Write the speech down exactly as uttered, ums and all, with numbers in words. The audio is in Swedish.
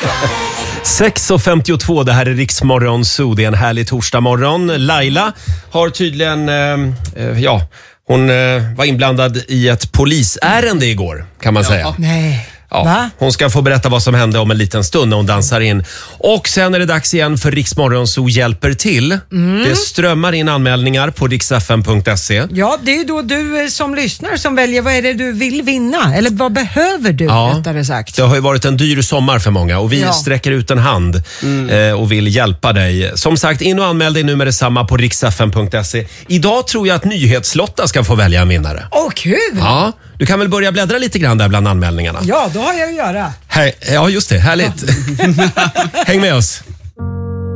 sex och femtiotvå, det här är Riksmorgon Zoo. Det är en härlig torsdagmorgon. Laila har tydligen, eh, ja, hon eh, var inblandad i ett polisärende igår, kan man säga. Nej. Ja, Va? hon ska få berätta vad som hände om en liten stund när hon dansar in. Och sen är det dags igen för Riksmorgon Zoo hjälper till. Mm. Det strömmar in anmälningar på riksfn punkt se. Ja, det är då du som lyssnar som väljer vad är det du vill vinna. Eller vad behöver du, ja, rättare sagt. Det har ju varit en dyr sommar för många och vi ja. sträcker ut en hand mm. eh, och vill hjälpa dig. Som sagt, in och anmäl dig nu med detsamma på riksfn punkt se. Idag tror jag att Nyhetslotta ska få välja en vinnare. Åh, kul! Ja, du kan väl börja bläddra lite grann där bland anmälningarna. Ja, då har jag att göra. Hej, ja, just det. Härligt. Häng med oss.